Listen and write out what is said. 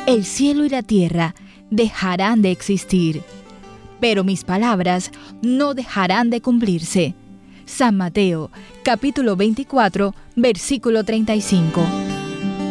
el cielo y la tierra dejarán de existir, pero mis palabras no dejarán de cumplirse. San Mateo, capítulo 24, versículo 35.